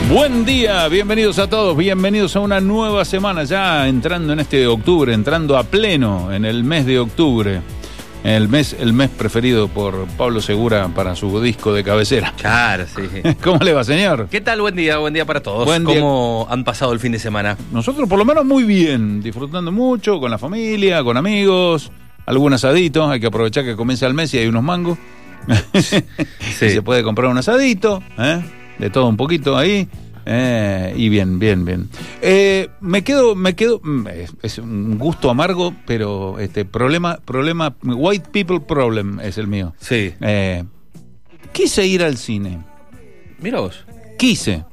Buen día, bienvenidos a todos, bienvenidos a una nueva semana, ya entrando en este octubre, entrando a pleno en el mes de octubre, el mes preferido por Pablo Segura para su disco de cabecera. Claro, sí. ¿Cómo le va, señor? ¿Qué tal? Buen día para todos. Buen día. ¿Cómo han pasado el fin de semana? Nosotros por lo menos muy bien, disfrutando mucho, con la familia, con amigos, algún asadito, hay que aprovechar que comienza el mes y hay unos mangos. Sí. Se puede comprar un asadito, de todo un poquito ahí. Y bien. Me quedo, es un gusto amargo, pero problema, white people problem es el mío. Sí. Quise ir al cine. Mira vos. Quise.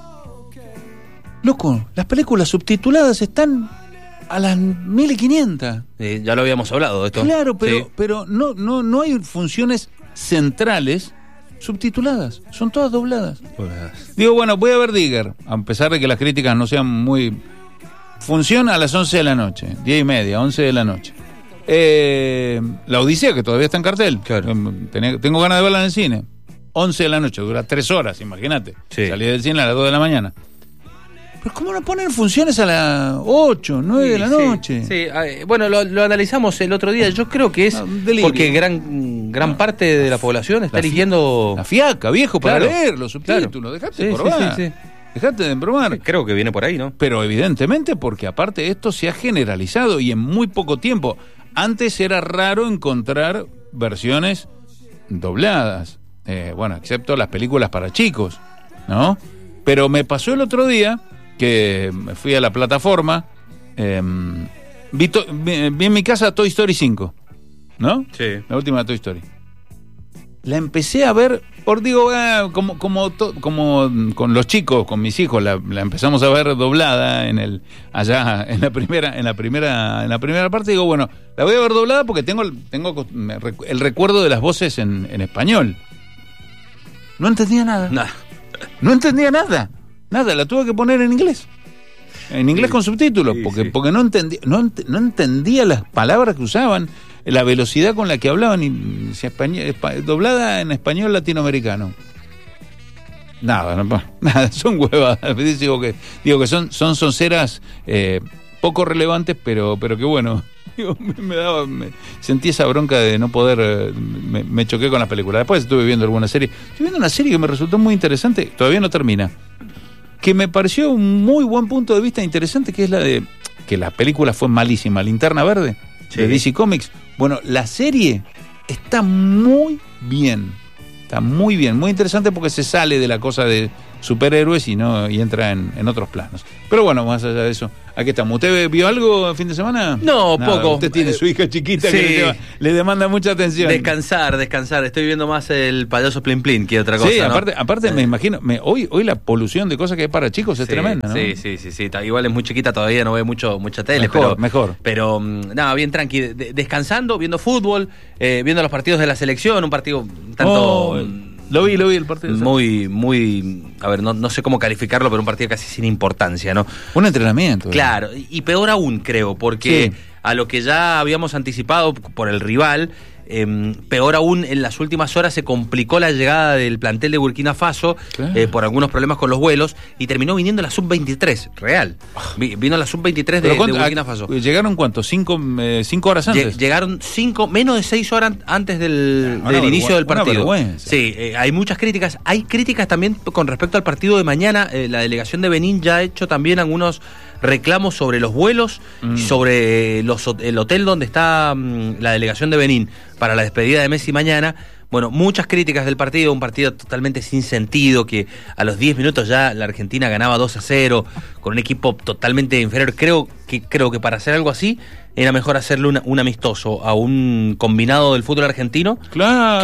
Loco, las películas subtituladas están a las 1500. Ya lo habíamos hablado de esto. Claro, Sí. pero no hay funciones centrales subtituladas, son todas dobladas. Digo, bueno, voy a ver Digger, a pesar de que las críticas no sean muy... Funciona a las 11 de la noche, 10:30, 11 de la noche. La Odisea, que todavía está en cartel. Claro. Tengo ganas de verla en el cine. 11 de la noche, dura 3 horas, imagínate. Sí. Salí del cine a las 2 de la mañana. Pero ¿cómo no ponen funciones a las 8, 9 de la noche? Sí, bueno, lo analizamos el otro día. Yo creo que es porque gran parte de la población está eligiendo... La fiaca, viejo, para Claro, leer los subtítulos. Dejate de probar. Sí. Dejate de bromar. Creo que viene por ahí, ¿no? Pero evidentemente porque aparte esto se ha generalizado y en muy poco tiempo. Antes era raro encontrar versiones dobladas. Bueno, excepto las películas para chicos, ¿no? Pero me pasó el otro día que me fui a la plataforma, vi en mi casa Toy Story 5, ¿no? Sí. La última Toy Story. La empecé a ver, como con los chicos, con mis hijos, la empezamos a ver doblada allá en la primera parte. Digo, bueno, la voy a ver doblada porque tengo el recuerdo de las voces en español. No entendía nada. No entendía nada. Nada, la tuve que poner en inglés. En inglés con subtítulos, porque no entendía las palabras que usaban, la velocidad con la que hablaban, y doblada en español latinoamericano. Nada, son huevadas. Digo que son sonceras poco relevantes, pero que bueno. Sentí esa bronca de no poder, me choqué con las películas. Después estuve viendo alguna serie. Estoy viendo una serie que me resultó muy interesante, todavía no termina, que me pareció un muy buen punto de vista interesante, que es la de que la película fue malísima, Linterna Verde, de DC Comics. Bueno, la serie está muy bien, muy interesante porque se sale de la cosa de superhéroes y entra en otros planos. Pero bueno, más allá de eso, aquí estamos. ¿Usted vio algo el fin de semana? No, poco. Usted tiene su hija chiquita que le demanda mucha atención. Descansar. Estoy viendo más el payaso Plin Plin que otra cosa. Sí, ¿no? aparte me imagino, hoy la polución de cosas que hay para chicos es tremenda, ¿no? Sí. Igual es muy chiquita, todavía no ve mucha tele. Mejor. Pero nada, bien tranqui. Descansando, viendo fútbol, viendo los partidos de la selección, un partido tanto... Lo vi el partido. Muy, a ver, no sé cómo calificarlo, pero un partido casi sin importancia, ¿no? Un entrenamiento. Claro, y peor aún, creo, porque a lo que ya habíamos anticipado por el rival, peor aún, en las últimas horas se complicó la llegada del plantel de Burkina Faso, por algunos problemas con los vuelos, y terminó viniendo la sub-23, real. Vino la sub-23 de Burkina Faso. ¿Llegaron cuánto? ¿5 horas antes? Llegaron menos de 6 horas antes del inicio del partido. Sí, hay muchas críticas. Hay críticas también con respecto al partido de mañana. La delegación de Benín ya ha hecho también algunos reclamos sobre los vuelos y sobre el hotel donde está la delegación de Benín para la despedida de Messi mañana. Bueno, muchas críticas del partido, un partido totalmente sin sentido, que a los 10 minutos ya la Argentina ganaba 2-0, con un equipo totalmente inferior. Creo que para hacer algo así era mejor hacerle un amistoso a un combinado del fútbol argentino, claro,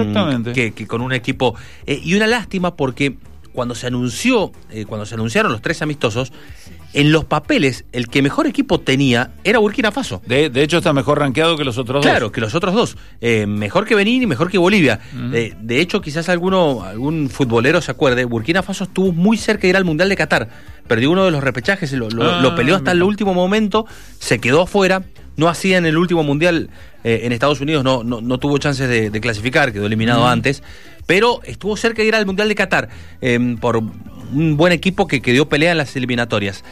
que con un equipo. Y una lástima porque cuando se anunciaron los 3 amistosos, en los papeles, el que mejor equipo tenía era Burkina Faso. De hecho, está mejor rankeado que los otros dos. Claro, que los otros dos. Mejor que Benín y mejor que Bolivia. De hecho, quizás algún futbolero se acuerde, Burkina Faso estuvo muy cerca de ir al Mundial de Qatar. Perdió uno de los repechajes, lo peleó hasta el último momento, se quedó afuera. No hacía en el último Mundial en Estados Unidos, no tuvo chances de clasificar, quedó eliminado antes. Pero estuvo cerca de ir al Mundial de Qatar por un buen equipo que dio pelea en las eliminatorias.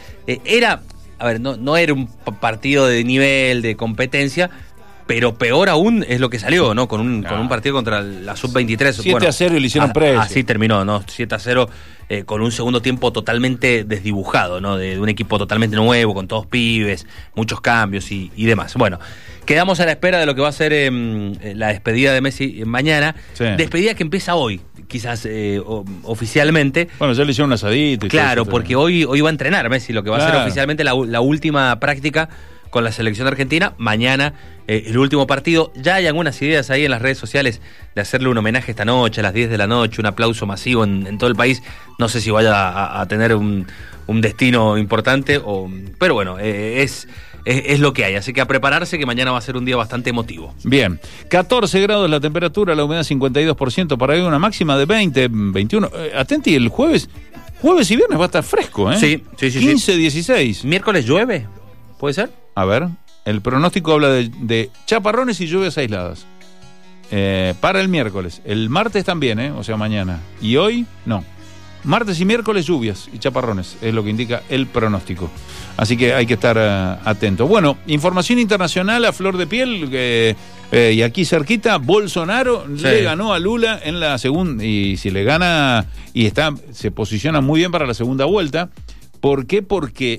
No era un partido de nivel, de competencia, pero peor aún es lo que salió, ¿no? Con un partido contra la Sub-23. 7-0 y le hicieron precio. Así terminó, ¿no? 7-0 con un segundo tiempo totalmente desdibujado, ¿no? De un equipo totalmente nuevo, con todos pibes, muchos cambios y demás. Bueno, quedamos a la espera de lo que va a ser la despedida de Messi mañana. Sí. Despedida que empieza hoy, quizás oficialmente. Bueno, ya le hicieron un asadito. Claro, porque hoy va a entrenar Messi, lo que va a ser oficialmente la última práctica con la selección argentina. Mañana el último partido. Ya hay algunas ideas ahí en las redes sociales de hacerle un homenaje esta noche, a las 10 de la noche, un aplauso masivo en todo el país. No sé si vaya a tener un destino importante, pero bueno, es lo que hay. Así que a prepararse, que mañana va a ser un día bastante emotivo. Bien, 14 grados la temperatura, la humedad 52%, para hoy una máxima de 20, 21. Atenti, el jueves y viernes va a estar fresco, ¿eh? Sí. 15, 16. ¿Miércoles llueve? ¿Puede ser? A ver, el pronóstico habla de chaparrones y lluvias aisladas. Para el miércoles. El martes también, o sea, mañana. Y hoy, no. Martes y miércoles lluvias y chaparrones, es lo que indica el pronóstico. Así que hay que estar atento. Bueno, información internacional a flor de piel, y aquí cerquita, Bolsonaro le ganó a Lula en la segunda, y si le gana, y se posiciona muy bien para la segunda vuelta. ¿Por qué? Porque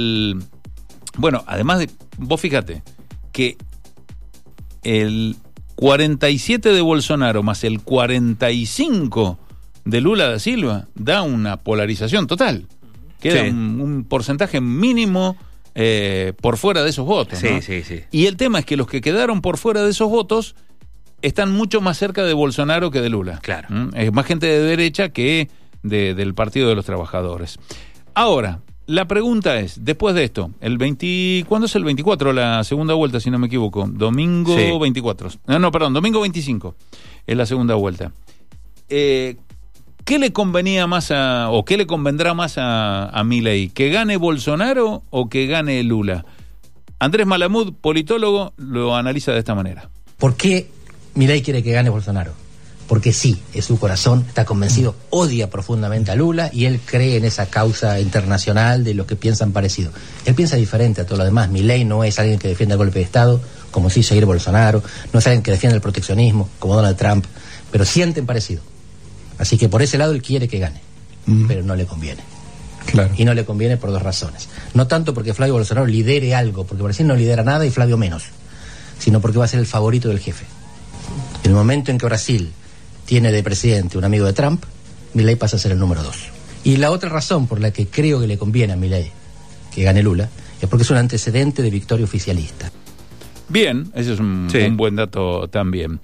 además de, vos fíjate, que el 47 de Bolsonaro más el 45 de Lula da Silva da una polarización total. Queda un porcentaje mínimo por fuera de esos votos, ¿no? Sí. Y el tema es que los que quedaron por fuera de esos votos están mucho más cerca de Bolsonaro que de Lula. Claro. Es más gente de derecha que del Partido de los Trabajadores. Ahora, la pregunta es, después de esto, ¿cuándo es el 24? La segunda vuelta, si no me equivoco. Domingo 24. Domingo 25 es la segunda vuelta. ¿Qué le convenía más o qué le convendrá más a Milei? ¿Que gane Bolsonaro o que gane Lula? Andrés Malamud, politólogo, lo analiza de esta manera. ¿Por qué Milei quiere que gane Bolsonaro? Porque sí, es su corazón, está convencido, odia profundamente a Lula y él cree en esa causa internacional de los que piensan parecido. Él piensa diferente a todo lo demás. Milei no es alguien que defiende el golpe de Estado, como se hizo Jair Bolsonaro, no es alguien que defiende el proteccionismo, como Donald Trump, pero sienten parecido. Así que por ese lado él quiere que gane, pero no le conviene. Claro. Y no le conviene por dos razones. No tanto porque Flavio Bolsonaro lidere algo, porque Brasil no lidera nada y Flavio menos, sino porque va a ser el favorito del jefe. En el momento en que Brasil tiene de presidente un amigo de Trump, Milei pasa a ser el número 2. Y la otra razón por la que creo que le conviene a Milei que gane Lula es porque es un antecedente de victoria oficialista. Bien, ese es un buen dato también.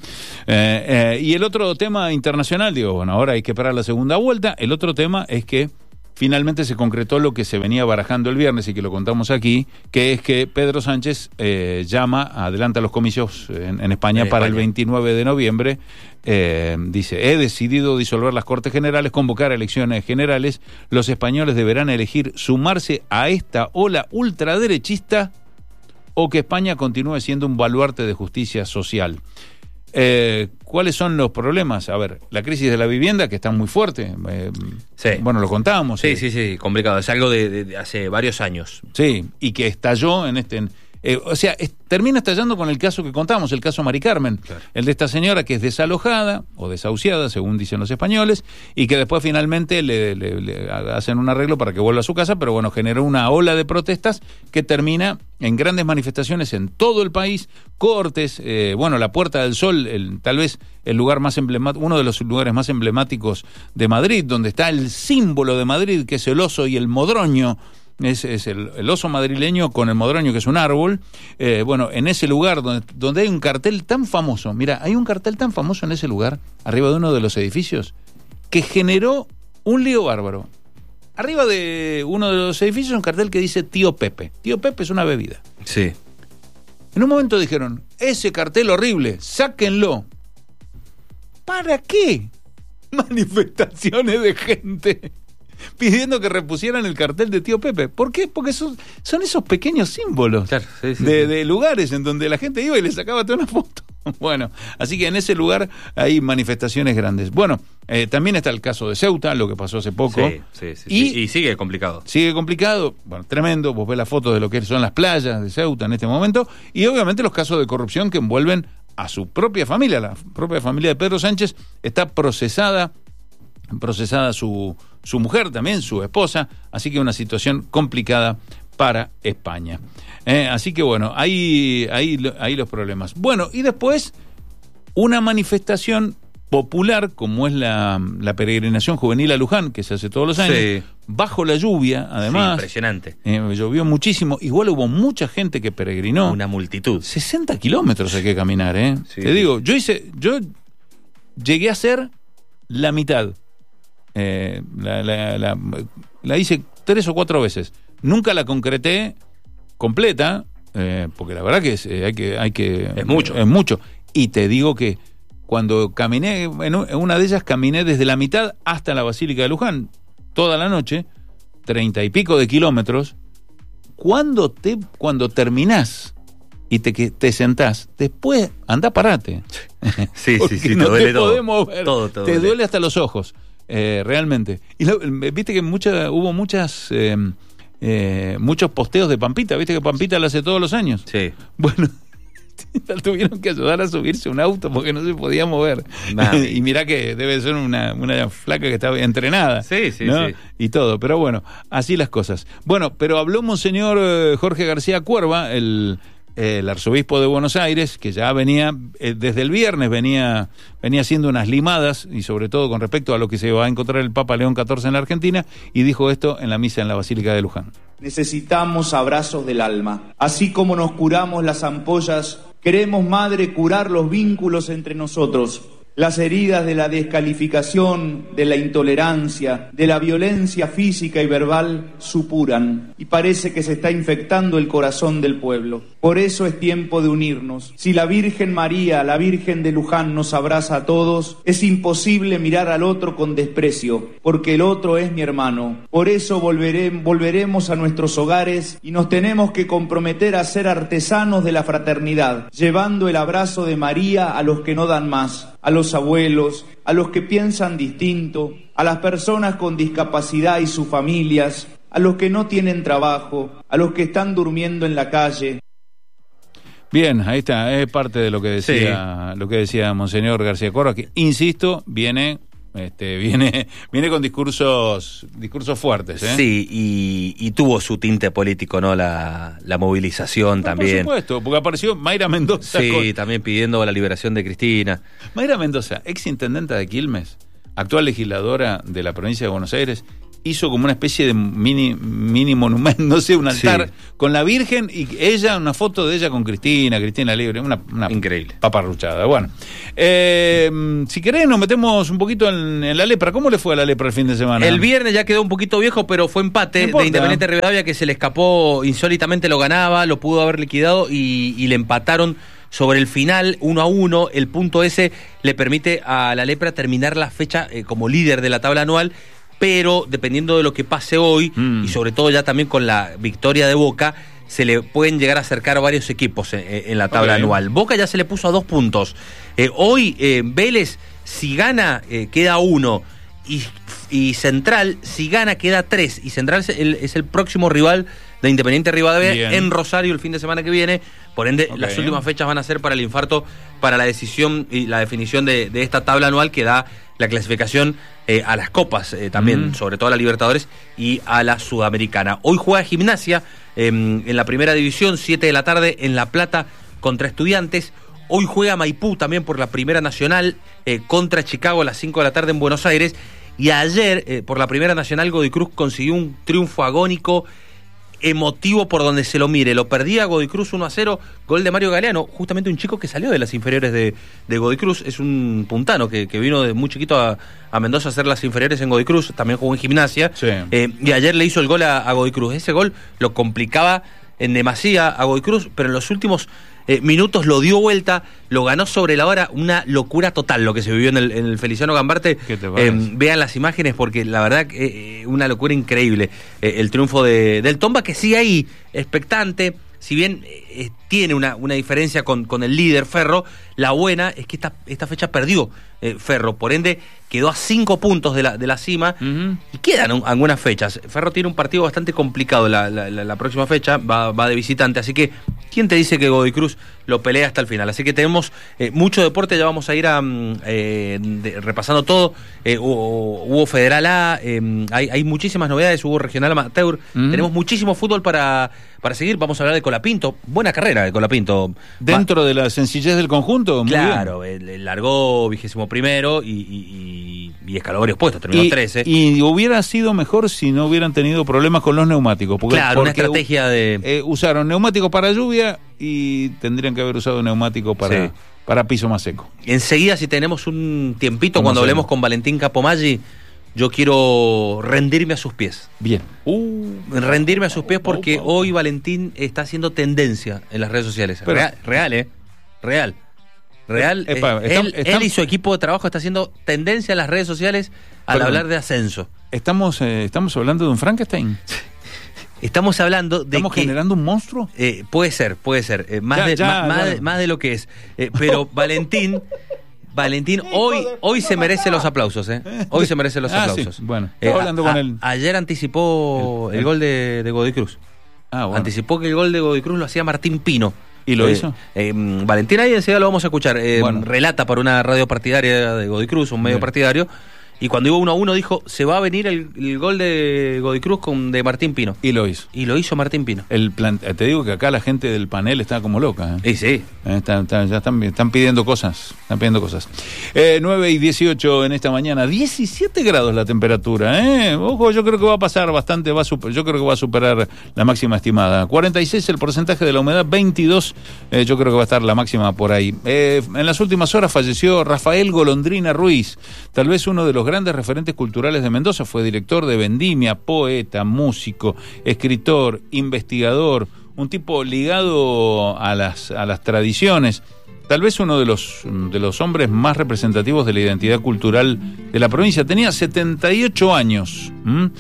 Y el otro tema internacional, ahora hay que esperar la segunda vuelta. El otro tema es que finalmente se concretó lo que se venía barajando el viernes y que lo contamos aquí, que es que Pedro Sánchez adelanta los comicios en España para el 29 de noviembre. Dice, he decidido disolver las Cortes Generales, convocar elecciones generales. Los españoles deberán elegir sumarse a esta ola ultraderechista o que España continúe siendo un baluarte de justicia social. ¿Cuáles son los problemas? A ver, la crisis de la vivienda, que está muy fuerte. Bueno, lo contábamos. Sí, complicado. Es algo de hace varios años. Sí, y que estalló en termina estallando con el caso que contamos, el caso Mari Carmen, claro. El de esta señora que es desalojada o desahuciada, según dicen los españoles, y que después finalmente le hacen un arreglo para que vuelva a su casa, pero bueno, generó una ola de protestas que termina en grandes manifestaciones en todo el país, cortes, la Puerta del Sol, tal vez el lugar más emblemático, uno de los lugares más emblemáticos de Madrid, donde está el símbolo de Madrid, que es el oso y el modroño. Es el oso madrileño con el modroño, que es un árbol. En ese lugar donde hay un cartel tan famoso, mira, hay un cartel tan famoso en ese lugar, arriba de uno de los edificios, que generó un lío bárbaro. Arriba de uno de los edificios un cartel que dice Tío Pepe. Tío Pepe es una bebida. Sí. En un momento dijeron, ese cartel horrible, sáquenlo. ¿Para qué? Manifestaciones de gente pidiendo que repusieran el cartel de Tío Pepe. ¿Por qué? Porque son esos pequeños símbolos, claro, de lugares en donde la gente iba y le sacaba toda una foto. Bueno, así que en ese lugar hay manifestaciones grandes. Bueno, también está el caso de Ceuta, lo que pasó hace poco. Sí. Y sigue complicado. Sigue complicado, bueno, tremendo. Vos ves las fotos de lo que son las playas de Ceuta en este momento. Y obviamente los casos de corrupción que envuelven a su propia familia. La propia familia de Pedro Sánchez está procesada su mujer también, su esposa. Así que una situación complicada para España. Así que bueno, ahí los problemas. Bueno, y después una manifestación popular como es la peregrinación juvenil a Luján, que se hace todos los años, bajo la lluvia, además. Sí, impresionante. Llovió muchísimo, igual hubo mucha gente que peregrinó. Una multitud. 60 kilómetros hay que caminar, Sí. Te digo, yo llegué a hacer la mitad. La hice 3 o 4 veces. Nunca la concreté completa, porque la verdad que hay que es mucho. Es mucho. Y te digo que cuando caminé, en una de ellas caminé desde la mitad hasta la Basílica de Luján, toda la noche, 30 y pico de kilómetros. Cuando terminás y te sentás, después andá, parate. Sí, no te duele te podemos ver. Todo te duele hasta los ojos, realmente. Y viste que hubo muchos posteos de Pampita, viste que Pampita lo hace todos los años. Sí. Bueno, tuvieron que ayudar a subirse un auto porque no se podía mover. Y mirá que debe ser una flaca que estaba entrenada. Sí, ¿no? sí. Y todo, pero bueno, así las cosas. Bueno, pero habló Monseñor Jorge García Cuerva, el arzobispo de Buenos Aires, que ya venía, desde el viernes venía haciendo unas limadas, y sobre todo con respecto a lo que se va a encontrar el Papa León XIV en la Argentina, y dijo esto en la misa en la Basílica de Luján. Necesitamos abrazos del alma. Así como nos curamos las ampollas, queremos, Madre, curar los vínculos entre nosotros. Las heridas de la descalificación, de la intolerancia, de la violencia física y verbal supuran, y parece que se está infectando el corazón del pueblo. Por eso es tiempo de unirnos. Si la Virgen María, la Virgen de Luján, nos abraza a todos, es imposible mirar al otro con desprecio, porque el otro es mi hermano. Por eso volveremos a nuestros hogares y nos tenemos que comprometer a ser artesanos de la fraternidad, llevando el abrazo de María a los que no dan más, a los abuelos, a los que piensan distinto, a las personas con discapacidad y sus familias, a los que no tienen trabajo, a los que están durmiendo en la calle. Bien, ahí está, es parte de lo que decía Monseñor García Cuerva, que insisto, viene con discursos fuertes, ¿eh? Sí, y tuvo su tinte político, ¿no? La movilización también. Por supuesto, porque apareció Mayra Mendoza. Sí, también pidiendo la liberación de Cristina. Mayra Mendoza, ex intendenta de Quilmes, actual legisladora de la provincia de Buenos Aires, hizo como una especie de mini monumento, no sé, un altar con la Virgen y ella, una foto de ella con Cristina Libre, una increíble paparruchada. Bueno, si querés nos metemos un poquito en la lepra. ¿Cómo le fue a la lepra el fin de semana? El viernes ya quedó un poquito viejo, pero fue empate de Independiente Rivadavia, que se le escapó insólitamente, lo ganaba, lo pudo haber liquidado y le empataron sobre el final 1-1. El punto ese le permite a la lepra terminar la fecha como líder de la tabla anual, pero dependiendo de lo que pase hoy, y sobre todo ya también con la victoria de Boca, se le pueden llegar a acercar varios equipos en la tabla anual. Boca ya se le puso a 2 puntos. Hoy Vélez, si gana, queda 1. Y Central, si gana, queda 3. Y Central es el próximo rival de Independiente Rivadavia en Rosario el fin de semana que viene. Por ende, las últimas fechas van a ser para el infarto, para la decisión y la definición de esta tabla anual que da la clasificación a las copas también, sobre todo a la Libertadores y a la Sudamericana. Hoy juega Gimnasia en la primera división, 7 de la tarde en La Plata contra Estudiantes. Hoy juega Maipú también por la Primera Nacional contra Chicago a las 5 de la tarde en Buenos Aires. Y ayer, por la Primera Nacional, Godoy Cruz consiguió un triunfo agónico, emotivo por donde se lo mire. Lo perdía Godoy Cruz 1-0, gol de Mario Galeano, justamente un chico que salió de las inferiores de Godoy Cruz. Es un puntano que vino de muy chiquito a Mendoza a hacer las inferiores en Godoy Cruz, también jugó en Gimnasia, y ayer le hizo el gol a Godoy Cruz. Ese gol lo complicaba en demasía a Godoy Cruz, pero en los últimos minutos lo dio vuelta, lo ganó sobre la hora. Una locura total lo que se vivió en el Feliciano Gambarte. Vean las imágenes, porque la verdad una locura increíble el triunfo del Tomba, que sigue ahí expectante, si bien tiene una diferencia con el líder Ferro, la buena es que esta fecha perdió Ferro, por ende quedó a 5 puntos de la cima, y quedan algunas fechas. Ferro tiene un partido bastante complicado la próxima fecha, va de visitante, así que ¿quién te dice que Godoy Cruz lo pelea hasta el final? Así que tenemos mucho deporte, ya vamos a ir repasando todo. Hubo Federal A, hay muchísimas novedades, hubo Regional Amateur, tenemos muchísimo fútbol para seguir. Vamos a hablar de Colapinto, buena carrera de Colapinto. Dentro de la sencillez del conjunto, muy claro, bien. Largó 21º y escaló varios puestos, terminó 13. Y hubiera sido mejor si no hubieran tenido problemas con los neumáticos. Porque una estrategia de... usaron neumáticos para lluvia y tendrían que haber usado neumáticos para piso más seco. Enseguida, si tenemos un tiempito, cuando hablemos con Valentín Capomaggi, yo quiero rendirme a sus pies. Bien. Rendirme a sus pies porque hoy Valentín está haciendo tendencia en las redes sociales. Pero, Real. Él y su equipo de trabajo está haciendo tendencia en las redes sociales al hablar de ascenso. ¿Estamos hablando de un Frankenstein? Estamos hablando de ¿Estamos generando un monstruo? Puede ser. Más de lo que es. Pero Valentín hoy se merece los aplausos, Hoy se merece los aplausos. Sí. Bueno, estaba hablando con él. Ayer anticipó el gol de Godoy Cruz. Bueno. Anticipó que el gol de Godoy Cruz lo hacía Martín Pino. ¿Y lo hizo? Valentín ahí enseguida lo vamos a escuchar. Relata para una radio partidaria de Godoy Cruz, un medio partidario. Y cuando iba 1-1 dijo, se va a venir el gol de Godoy Cruz de Martín Pino. Y lo hizo. Y lo hizo Martín Pino. Te digo que acá la gente del panel está como loca. Y sí. Ya están pidiendo cosas. 9:18 en esta mañana. 17 grados la temperatura. Ojo, yo creo que va a pasar bastante. Yo creo que va a superar la máxima estimada. 46 el porcentaje de la humedad, 22. Yo creo que va a estar la máxima por ahí. En las últimas horas falleció Rafael Golondrina Ruiz. Tal vez uno de los grandes referentes culturales de Mendoza. Fue director de Vendimia, poeta, músico, escritor, investigador, un tipo ligado a las tradiciones. Tal vez uno de los hombres más representativos de la identidad cultural de la provincia. Tenía 78 años.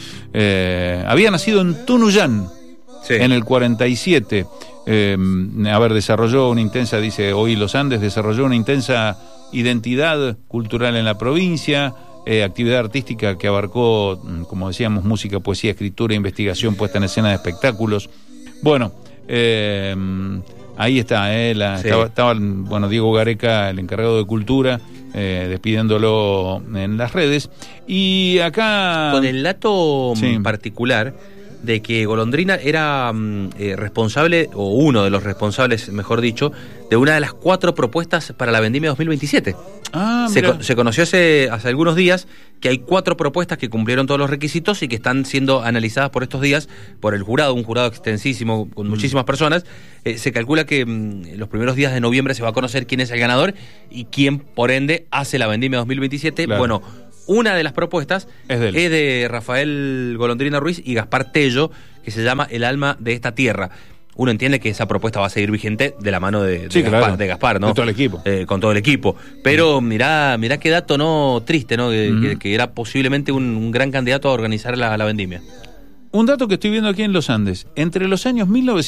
Había nacido en Tunuyán, en el 47. Desarrolló una intensa, dice Hoy Los Andes, desarrolló una intensa identidad cultural en la provincia. Actividad artística que abarcó, como decíamos, música, poesía, escritura, investigación, puesta en escena de espectáculos. Bueno, ahí está, estaba Diego Gareca, el encargado de cultura, despidiéndolo en las redes. Y acá... Con el dato particular de que Golondrina era responsable, o uno de los responsables, mejor dicho, de una de las 4 propuestas para la Vendimia 2027. Se conoció hace algunos días que hay 4 propuestas que cumplieron todos los requisitos y que están siendo analizadas por estos días por el jurado, un jurado extensísimo con muchísimas personas. Se calcula que los primeros días de noviembre se va a conocer quién es el ganador y quién, por ende, hace la Vendimia 2027. Claro. Bueno, una de las propuestas es de Rafael Golondrina Ruiz y Gaspar Tello, que se llama El alma de esta tierra. Uno entiende que esa propuesta va a seguir vigente de la mano de Gaspar, ¿no? Con todo el equipo. Con todo el equipo. Pero mirá qué dato triste, ¿no? Que era posiblemente un gran candidato a organizar la vendimia. Un dato que estoy viendo aquí en los Andes. Entre los años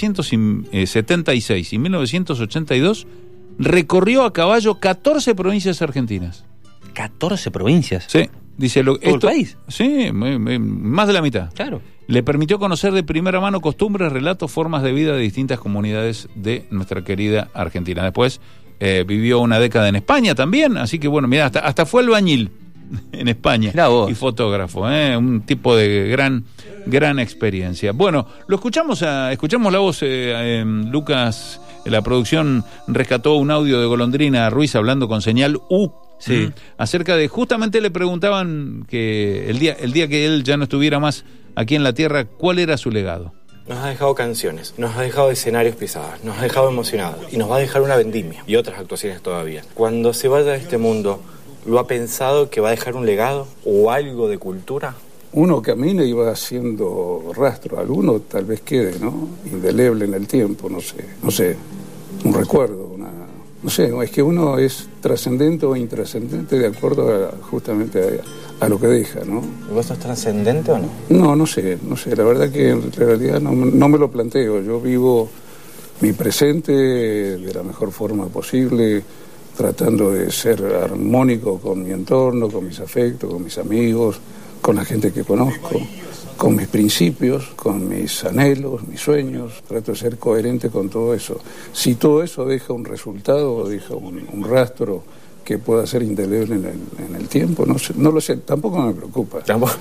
1976 y 1982 recorrió a caballo 14 provincias argentinas. ¿14 provincias? Sí. Dice ¿Todo el país? Sí, más de la mitad. Claro. Le permitió conocer de primera mano costumbres, relatos, formas de vida de distintas comunidades de nuestra querida Argentina. Después vivió una década en España también, así que bueno, mira, hasta fue albañil en España y fotógrafo, un tipo de gran experiencia. Bueno, escuchamos la voz, Lucas, la producción rescató un audio de Golondrina Ruiz hablando con señal U. Sí. Acerca de, justamente le preguntaban que el día que él ya no estuviera más aquí en la tierra, ¿cuál era su legado? Nos ha dejado canciones, nos ha dejado escenarios pisados, nos ha dejado emocionados y nos va a dejar una vendimia y otras actuaciones todavía. Cuando se vaya de este mundo, ¿lo ha pensado que va a dejar un legado o algo de cultura? Uno camina y va haciendo rastro, alguno tal vez quede, ¿no? Indeleble en el tiempo, no sé, un recuerdo, no sé, es que uno es trascendente o intrascendente de acuerdo justamente a lo que deja, ¿no? ¿Y vos sos trascendente o no? No sé, la verdad que en realidad no me lo planteo. Yo vivo mi presente de la mejor forma posible, tratando de ser armónico con mi entorno, con mis afectos, con mis amigos, con la gente que conozco, con mis principios, con mis anhelos, mis sueños. Trato de ser coherente con todo eso. Si todo eso deja un resultado, deja un rastro que pueda ser indeleble en el tiempo, no lo sé, tampoco me preocupa.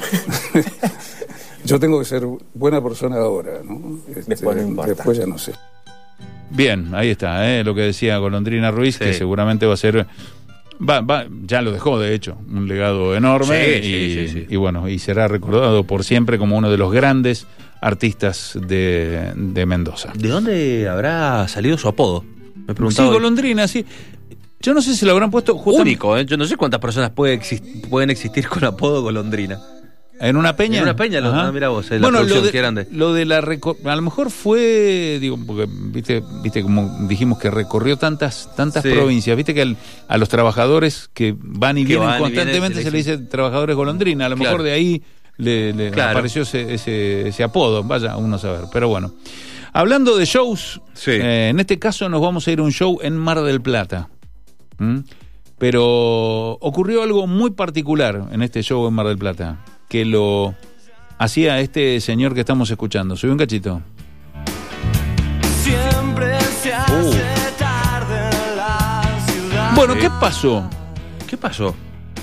Yo tengo que ser buena persona ahora, ¿no? Después no importa. Después ya no sé. Bien, ahí está, lo que decía Golondrina Ruiz, que seguramente va a ser, ya lo dejó de hecho, un legado enorme y bueno, y será recordado por siempre como uno de los grandes artistas de Mendoza. ¿De dónde habrá salido su apodo? Me preguntaba. Sí, Golondrina, sí. Yo no sé si lo habrán puesto único, yo no sé cuántas personas pueden existir con apodo Golondrina. ¿En una peña? En una peña, mira vos, la bueno, producción que grande. Lo de a lo mejor fue, digo, porque viste como dijimos que recorrió tantas provincias, viste que a los trabajadores que van y vienen constantemente se le dice trabajadores golondrina, a lo mejor de ahí le apareció ese apodo, vaya uno a saber, pero bueno. Hablando de shows, en este caso nos vamos a ir a un show en Mar del Plata. Pero ocurrió algo muy particular en este show en Mar del Plata, que lo hacía este señor que estamos escuchando. Subí un cachito. Siempre se hace tarde en la ciudad. Bueno, ¿qué pasó? ¿Qué pasó?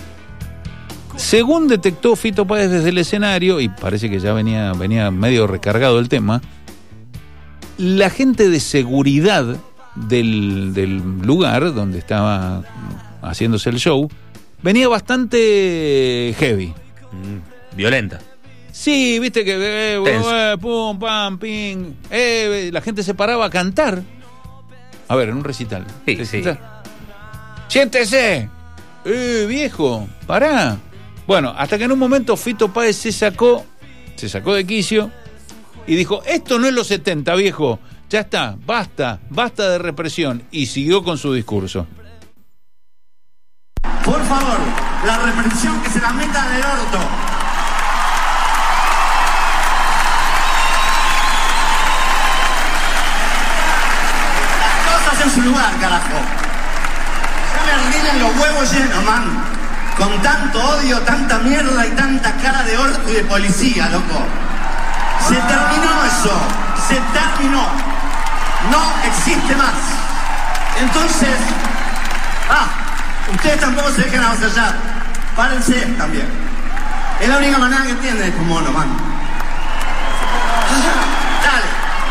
Según detectó Fito Páez desde el escenario, y parece que ya venía medio recargado el tema, la gente de seguridad del lugar donde estaba haciéndose el show venía bastante heavy. Violenta. Sí, viste que pum, pam, ping. La gente se paraba a cantar. A ver, en un recital. Sí. ¡Siéntese! Viejo, pará. Bueno, hasta que en un momento Fito Páez se sacó de quicio y dijo, esto no es los 70, viejo. Ya está, basta de represión. Y siguió con su discurso. Por favor, la represión que se la meta en el orto. Las cosas en su lugar, carajo. Ya me ríen los huevos llenos, man. Con tanto odio, tanta mierda y tanta cara de orto y de policía, loco. Se terminó eso. Se terminó. No existe más. Entonces, ustedes tampoco se dejen avasallar. Párense también. Es la única manera que entienden este mono, man. Dale.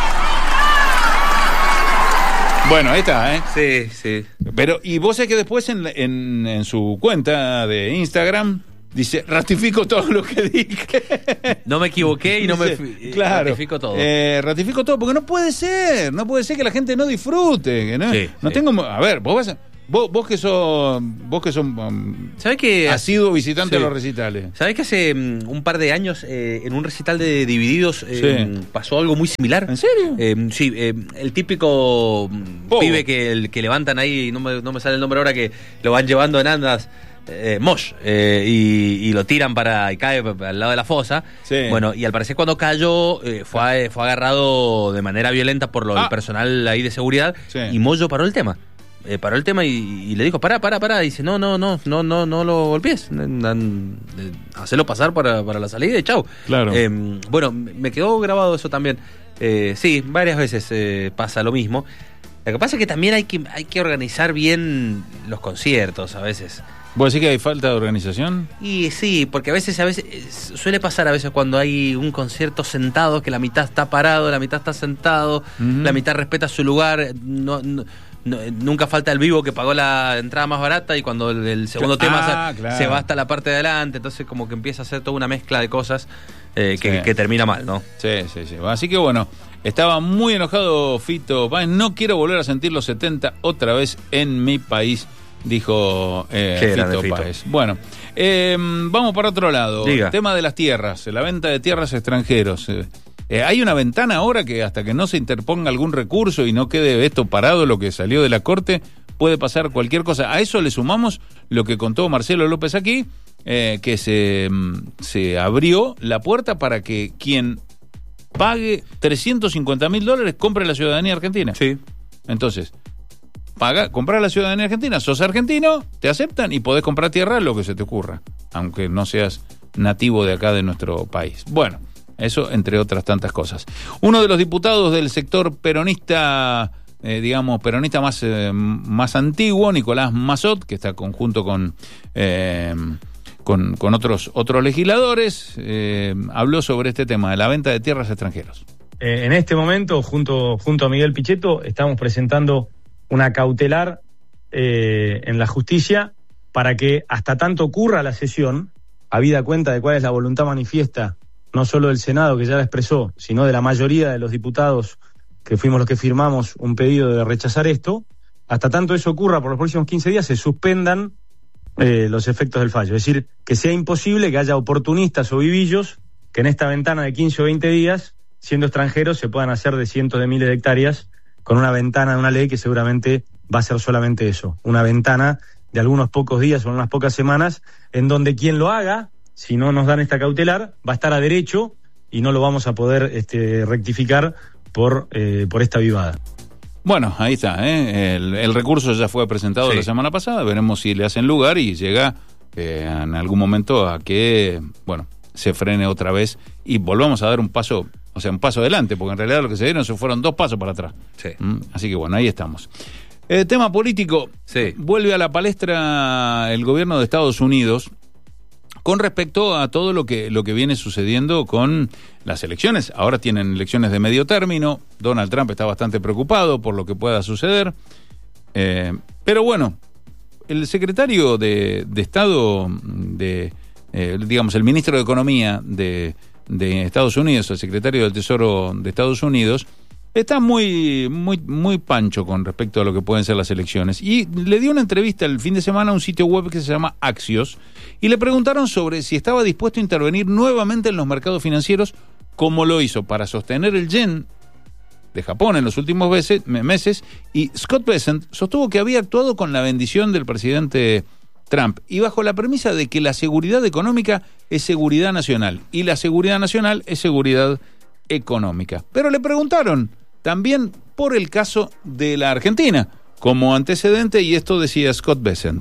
Bueno, ahí está, Sí. Pero, y vos sabés que después en su cuenta de Instagram dice, ratifico todo lo que dije. No me equivoqué y no me claro, ratifico todo. Ratifico todo, porque no puede ser que la gente no disfrute. Que no tengo. A ver, vos que sos ¿sabés que has sido visitante de los recitales? ¿Sabés que hace un par de años en un recital de Divididos pasó algo muy similar? ¿En serio? Sí, el típico pibe que levantan ahí, no me sale el nombre ahora, que lo van llevando en andas. Mosh, y lo tiran y cae al lado de la fosa. Bueno, y al parecer cuando cayó fue agarrado de manera violenta por el personal ahí de seguridad, y Moyo paró el tema. Y le dijo, pará. Y dice, no lo golpees. Hacelo pasar para la salida y chau. Claro. Bueno, me quedó grabado eso también. Sí, varias veces pasa lo mismo. Lo que pasa es que también hay que organizar bien los conciertos a veces. ¿Vos decís que hay falta de organización? Y sí, porque a veces suele pasar cuando hay un concierto sentado, que la mitad está parado, la mitad está sentado, la mitad respeta su lugar, nunca falta el vivo que pagó la entrada más barata y cuando el segundo tema se va hasta la parte de adelante, entonces como que empieza a hacer toda una mezcla de cosas que termina mal, ¿no? Sí. Así que bueno, estaba muy enojado Fito Páez, no quiero volver a sentir los 70 otra vez en mi país, dijo Fito Páez. Bueno, vamos para otro lado. Diga. El tema de las tierras, la venta de tierras a extranjeros. Hay una ventana ahora que hasta que no se interponga algún recurso y no quede esto parado, lo que salió de la Corte, puede pasar cualquier cosa. A eso le sumamos lo que contó Marcelo López aquí, que se abrió la puerta para que quien pague $350.000, compre la ciudadanía argentina. Sí. Entonces, comprar la ciudadanía argentina, sos argentino, te aceptan y podés comprar tierra lo que se te ocurra, aunque no seas nativo de acá de nuestro país. Bueno, eso entre otras tantas cosas. Uno de los diputados del sector peronista, peronista más antiguo, Nicolás Massot, que está conjunto con otros legisladores, habló sobre este tema de la venta de tierras a extranjeros. En este momento, junto a Miguel Pichetto, estamos presentando una cautelar en la justicia para que hasta tanto ocurra la sesión, habida cuenta de cuál es la voluntad manifiesta, no solo del Senado, que ya la expresó, sino de la mayoría de los diputados que fuimos los que firmamos un pedido de rechazar esto, hasta tanto eso ocurra por los próximos 15 días, se suspendan los efectos del fallo. Es decir, que sea imposible que haya oportunistas o vivillos que en esta ventana de 15 o 20 días, siendo extranjeros, se puedan hacer de cientos de miles de hectáreas con una ventana de una ley que seguramente va a ser solamente eso, una ventana de algunos pocos días o unas pocas semanas, en donde quien lo haga, si no nos dan esta cautelar, va a estar a derecho y no lo vamos a poder rectificar por esta vivada. Bueno, ahí está, el recurso ya fue presentado la semana pasada, veremos si le hacen lugar y llega en algún momento a que, se frene otra vez y volvamos a dar un paso adelante, porque en realidad lo que se dieron se fueron 2 pasos para atrás. Sí. Así que ahí estamos. Tema político, vuelve a la palestra el gobierno de Estados Unidos con respecto a todo lo que viene sucediendo con las elecciones. Ahora tienen elecciones de medio término, Donald Trump está bastante preocupado por lo que pueda suceder, pero bueno, el secretario de Estado, el ministro de Economía de Estados Unidos, el secretario del Tesoro de Estados Unidos, está muy pancho con respecto a lo que pueden ser las elecciones. Y le dio una entrevista el fin de semana a un sitio web que se llama Axios, y le preguntaron sobre si estaba dispuesto a intervenir nuevamente en los mercados financieros, como lo hizo para sostener el yen de Japón en los últimos meses, y Scott Bessent sostuvo que había actuado con la bendición del presidente Trump, y bajo la premisa de que la seguridad económica es seguridad nacional, y la seguridad nacional es seguridad económica. Pero le preguntaron también por el caso de la Argentina como antecedente, y esto decía Scott Bessent.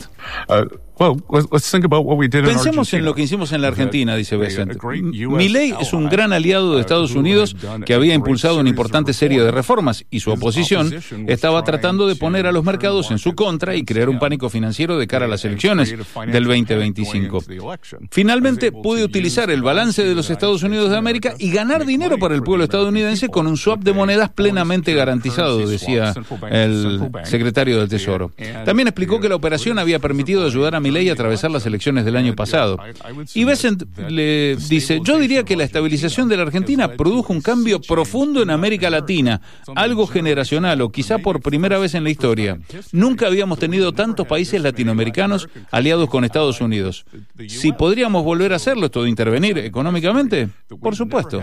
Pensemos en lo que hicimos en la Argentina, dice Bessent. Milei es un gran aliado de Estados Unidos que había impulsado una importante serie de reformas, y su oposición estaba tratando de poner a los mercados en su contra y crear un pánico financiero de cara a las elecciones del 2025. Finalmente pude utilizar el balance de los Estados Unidos de América y ganar dinero para el pueblo estadounidense con un swap de monedas plenamente garantizado, decía el secretario del Tesoro. También explicó que la operación había permitido ayudar a Milei a atravesar las elecciones del año pasado. Y Bessent le dice: yo diría que la estabilización de la Argentina produjo un cambio profundo en América Latina, algo generacional, o quizá por primera vez en la historia. Nunca habíamos tenido tantos países latinoamericanos aliados con Estados Unidos. Si podríamos volver a hacerlo, esto de intervenir económicamente, por supuesto.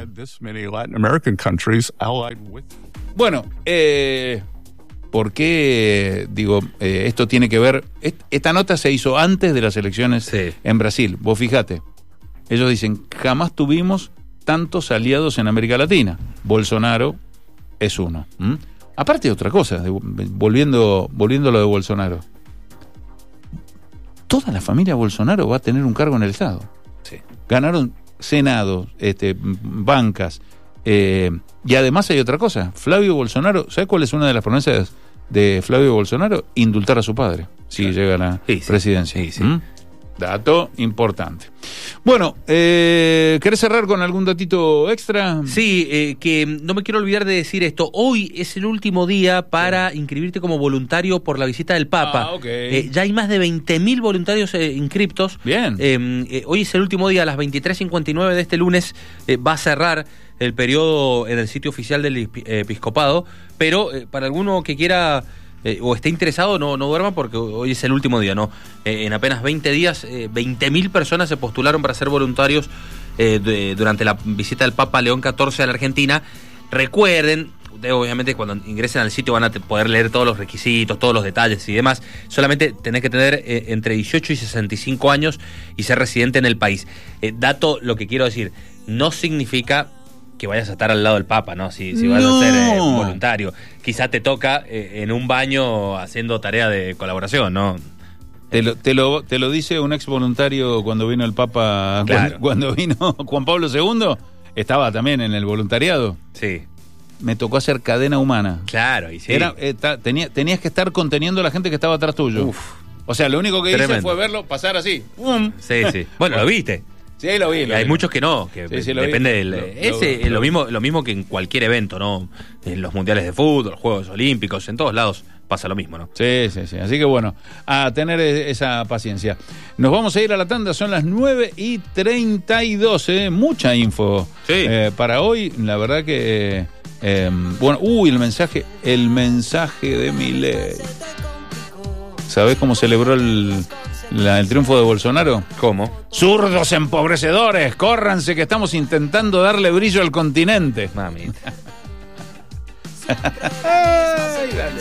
Bueno, ¿por qué, esto tiene que ver? Esta nota se hizo antes de las elecciones en Brasil. Vos fijate, ellos dicen, jamás tuvimos tantos aliados en América Latina. Bolsonaro es uno. Aparte de otra cosa, volviendo a lo de Bolsonaro. Toda la familia Bolsonaro va a tener un cargo en el Estado. Sí. Ganaron Senado, bancas, y además hay otra cosa. Flavio Bolsonaro, ¿sabes cuál es una de las promesas de Flavio Bolsonaro? Indultar a su padre si llega a la presidencia. Dato importante. Bueno, ¿querés cerrar con algún datito extra? Sí, que no me quiero olvidar de decir esto. Hoy es el último día para inscribirte como voluntario por la visita del Papa. Ya hay más de 20.000 voluntarios inscriptos. Bien. Hoy es el último día, a las 23:59 de este lunes va a cerrar el periodo en el sitio oficial del episcopado, pero para alguno que quiera o esté interesado, no duerma, porque hoy es el último día, ¿no? En apenas 20 días, 20.000 personas se postularon para ser voluntarios durante la visita del Papa León XIV a la Argentina. Recuerden, obviamente cuando ingresen al sitio van a poder leer todos los requisitos, todos los detalles y demás. Solamente tenés que tener entre 18 y 65 años y ser residente en el país. Lo que quiero decir, no significa que vayas a estar al lado del Papa, ¿no? Si vas a ser voluntario. Quizá te toca en un baño haciendo tarea de colaboración, ¿no? Te lo dice un ex voluntario cuando vino el Papa, claro. Cuando vino Juan Pablo II, estaba también en el voluntariado. Sí. Me tocó hacer cadena humana. Claro, y sí. Tenías que estar conteniendo a la gente que estaba atrás tuyo. Uf. O sea, lo único que hice fue verlo pasar así. ¡Pum! Sí. Bueno, lo viste. Sí, lo vi. Hay muchos que no, que depende del... lo mismo que en cualquier evento, ¿no? En los mundiales de fútbol, Juegos Olímpicos, en todos lados pasa lo mismo, ¿no? Sí. Así que bueno, a tener esa paciencia. Nos vamos a ir a la tanda, son las 9:32, mucha info para hoy. La verdad que... el mensaje de Milei. ¿Sabés cómo celebró el triunfo de Bolsonaro? ¿Cómo? ¡Zurdos empobrecedores! ¡Córranse que estamos intentando darle brillo al continente! Mamita. Ay, dale.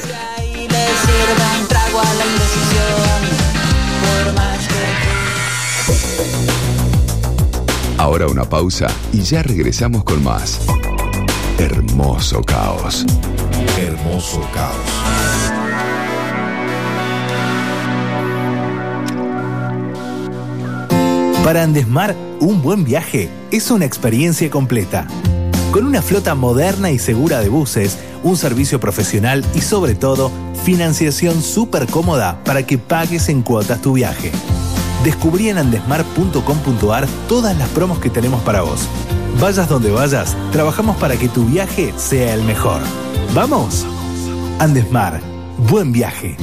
Ahora una pausa y ya regresamos con más. Hermoso caos. Hermoso caos. Para Andesmar, un buen viaje es una experiencia completa. Con una flota moderna y segura de buses, un servicio profesional y sobre todo, financiación súper cómoda para que pagues en cuotas tu viaje. Descubrí en andesmar.com.ar todas las promos que tenemos para vos. Vayas donde vayas, trabajamos para que tu viaje sea el mejor. ¿Vamos? Andesmar, buen viaje.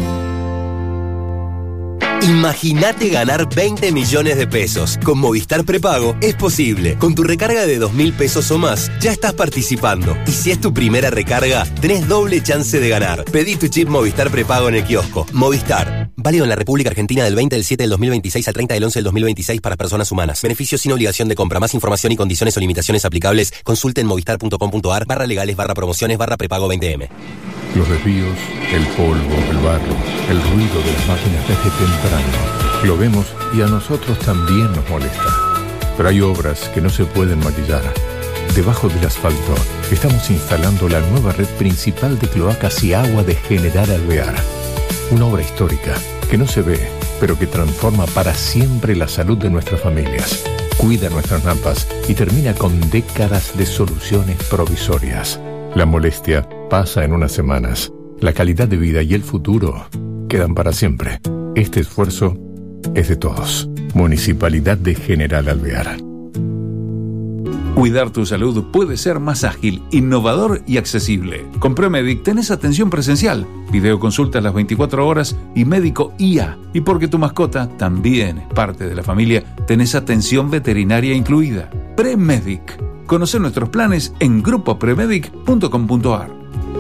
Imagínate ganar 20 millones de pesos. Con Movistar Prepago es posible. Con tu recarga de 2.000 pesos o más, ya estás participando. Y si es tu primera recarga, tenés doble chance de ganar. Pedí tu chip Movistar Prepago en el kiosco. Movistar. Válido en la República Argentina del 20 del 7 del 2026 al 30 del 11 del 2026 para personas humanas. Beneficios sin obligación de compra. Más información y condiciones o limitaciones aplicables. Consulte en movistar.com.ar/legales/prepago 20M. Los desvíos, el polvo, el barro, el ruido de las máquinas desde temprano. Lo vemos y a nosotros también nos molesta. Pero hay obras que no se pueden maquillar. Debajo del asfalto estamos instalando la nueva red principal de cloacas y agua de General Alvear. Una obra histórica que no se ve, pero que transforma para siempre la salud de nuestras familias. Cuida nuestras rampas y termina con décadas de soluciones provisorias. La molestia pasa en unas semanas. La calidad de vida y el futuro quedan para siempre. Este esfuerzo es de todos. Municipalidad de General Alvear. Cuidar tu salud puede ser más ágil, innovador y accesible. Con Premedic tenés atención presencial, videoconsultas las 24 horas y médico IA. Y porque tu mascota también es parte de la familia, tenés atención veterinaria incluida. Premedic. Conocer nuestros planes en grupopremedic.com.ar.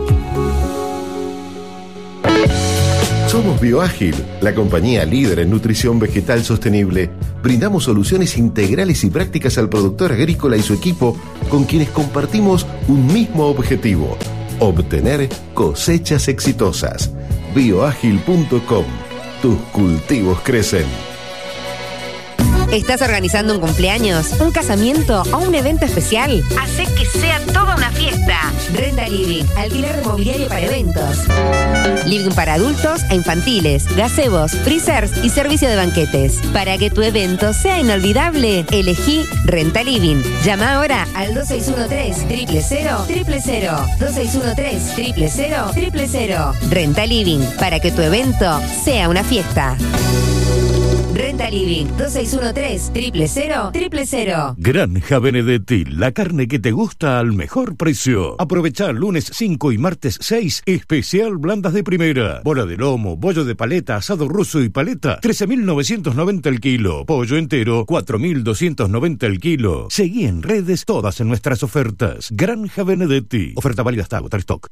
Somos Bioágil, la compañía líder en nutrición vegetal sostenible. Brindamos soluciones integrales y prácticas al productor agrícola y su equipo, con quienes compartimos un mismo objetivo: obtener cosechas exitosas. Bioágil.com. Tus cultivos crecen. ¿Estás organizando un cumpleaños, un casamiento o un evento especial? Hacé que sea toda una fiesta. Renta Living, alquiler de mobiliario para eventos. Living para adultos e infantiles, gazebos, freezers y servicio de banquetes. Para que tu evento sea inolvidable, elegí Renta Living. Llama ahora al 2613-000-000. 2613-000-000. Renta Living, para que tu evento sea una fiesta. Renta Living, 2613-000-000. Granja Benedetti, la carne que te gusta al mejor precio. Aprovechá lunes 5 y martes 6, especial blandas de primera. Bola de lomo, bollo de paleta, asado ruso y paleta, 13.990 el kilo. Pollo entero, 4.290 el kilo. Seguí en redes todas en nuestras ofertas. Granja Benedetti. Oferta válida hasta agotar stock.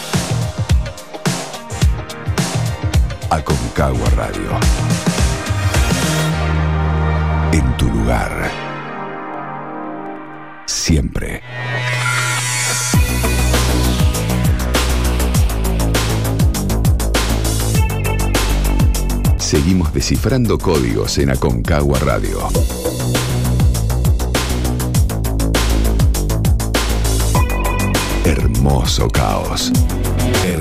Aconcagua Radio. En tu lugar. Siempre. Seguimos descifrando códigos en Aconcagua Radio. Hermoso caos.